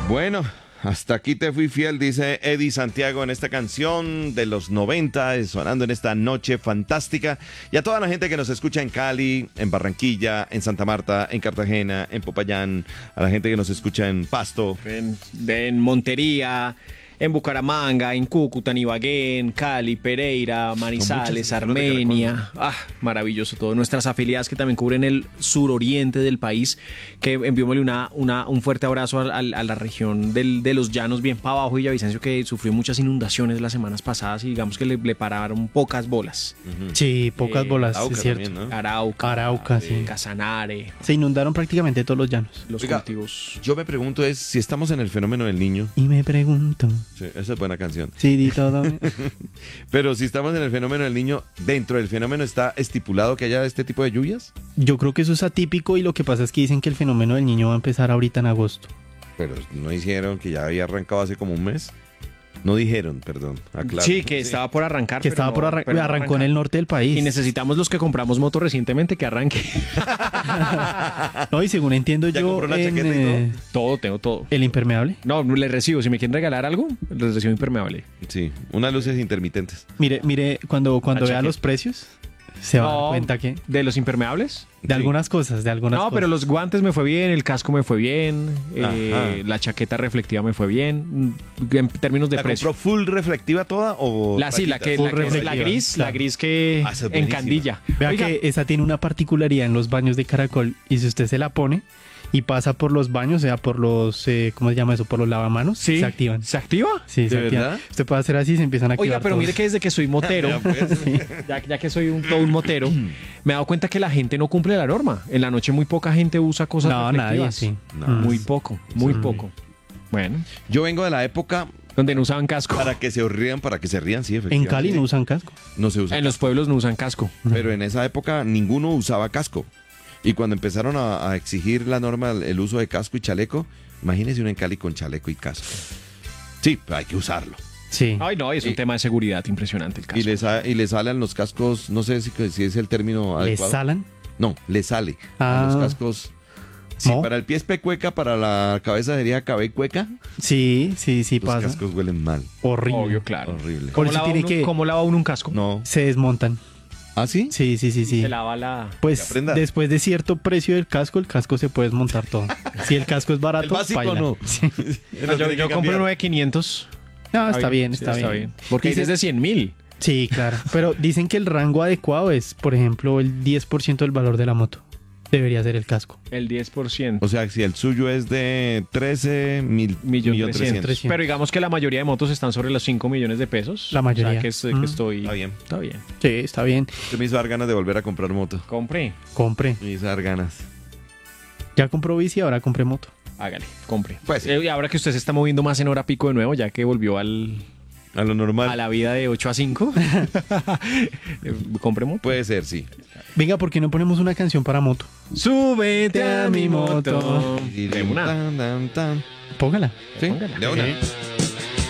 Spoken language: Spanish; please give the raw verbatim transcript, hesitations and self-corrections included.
Bueno, hasta aquí te fui fiel, dice Eddie Santiago en esta canción de los noventa, sonando en esta noche fantástica. Y a toda la gente que nos escucha en Cali, en Barranquilla, en Santa Marta, en Cartagena, en Popayán, a la gente que nos escucha en Pasto. En, de- en Montería, en Bucaramanga, en Cúcuta, en Ibagué, en Cali, Pereira, Manizales, Son muchas emisoras de Armenia. Ah, maravilloso todo. Nuestras afiliadas que también cubren el suroriente del país, que enviémosle una, una, un fuerte abrazo a, a- a la región del, de los llanos, bien para abajo, Villavicencio, que sufrió muchas inundaciones las semanas pasadas y digamos que le, le pararon pocas bolas. Sí, pocas Eh, bolas, Arauca es cierto. también, ¿no? Arauca, Arauca, eh, sí. Casanare, Se inundaron prácticamente todos los llanos. los Oiga, cultivos. Yo me pregunto es si estamos en el fenómeno del niño. Y me pregunto. Sí, esa es buena canción. Sí, di todo. Pero si estamos en el fenómeno del niño, ¿dentro del fenómeno está estipulado que haya este tipo de lluvias? Yo creo que eso es atípico y lo que pasa es que dicen que el fenómeno del niño va a empezar ahorita en agosto. Pero no dijeron que ya había arrancado hace como un mes. No dijeron, perdón. aclaro. Sí, que estaba por arrancar. Que pero estaba no- por arran- pero no arrancó en arranca. el norte del país. Y necesitamos los que compramos moto recientemente que arranque. No, y según entiendo ¿Ya yo, compró la en, chaqueta y todo? eh, Todo, tengo todo. el impermeable. No, le recibo. Si me quieren regalar algo, les recibo impermeable. Sí, unas luces intermitentes. Mire, mire, cuando, cuando La vea chaqueta. los precios, se va a No, dar cuenta que ¿De los impermeables? de Sí. algunas cosas, de algunas No, cosas. pero los guantes me fue bien, el casco me fue bien, eh, Ajá. la chaqueta reflectiva me fue bien, mm, en términos de ¿La precio. compró full reflectiva toda o La, sí, la que, Full la, que es la reflectiva, gris, claro. la gris que Ah, esa es buenísima. encandilla. Vea Oiga, que esa tiene una particularidad en los baños de caracol y si usted se la pone y pasa por los baños, o sea, por los, eh, ¿cómo se llama eso? Por los lavamanos, sí, se activan. ¿Se activa? Sí, ¿De se activan. verdad? Usted puede hacer así y se empiezan a activar Oiga, pero todos. mire que desde que soy motero, Ya, pues. ya, ya que soy un, todo un motero, me he dado cuenta que la gente no cumple la norma. En la noche muy poca gente usa cosas No, nadie, reflectivas. sí. No. Mm. Muy poco, muy Sí. poco. Bueno, Yo vengo de la época donde no usaban casco. para que se rían, para que se rían, sí, En efectivamente. Cali no usan casco. No se usa. En los pueblos no usan casco. Pero en esa época ninguno usaba casco. Y cuando empezaron a, a exigir la norma el uso de casco y chaleco, imagínese uno en Cali con chaleco y casco. Sí, hay que usarlo. Sí. Ay, no, es un Y- tema de seguridad impresionante el casco. Y le, sa- y le salen los cascos, no sé si, si es el término ¿Les adecuado. salan? No, le sale a Ah. los cascos. Si ¿No? para el pie es pecueca, para la cabeza sería cabecueca, Sí, sí, sí los pasa. cascos huelen mal. Horrible. Obvio, claro. Horrible. Por ¿Cómo eso lava, tiene uno, que- ¿Cómo lava uno un casco? No. Se desmontan. ¿Ah, sí? Sí, sí, sí, sí. Se lava la... Pues Que aprenda. después de cierto precio del casco, el casco se puede desmontar todo. Si el casco es barato, El básico paila. no. Sí. Lo yo tiene que yo compré cambiar. uno de quinientos. No, está bien, Sí, está, bien. Porque Dice- es de cien mil. Sí, claro. Pero dicen que el rango adecuado es, por ejemplo, el diez por ciento del valor de la moto. Debería ser el casco. El diez por ciento. O sea, si el suyo es de trece mil, Millón millón trescientos. trescientos. Pero digamos que la mayoría de motos están sobre los cinco millones de pesos. La mayoría. O sea, que, es- que Mm. estoy... Está bien. Está bien. Sí, está bien. Usted me hizo dar ganas de volver a comprar moto. Compre. Compre. Me hizo dar ganas. Ya compró bici, ahora compré moto. Hágale. Compre. Pues sí. Eh, y ahora que usted se está moviendo más en hora pico de nuevo, ya que volvió al, A lo normal. a la vida de ocho a cinco. eh, compre moto. Puede ser, sí. Venga, ¿por qué no ponemos una canción para moto? Súbete a mi moto. Y De una. tan, tan, tan. Póngala. Sí, Póngala. de una. Sí.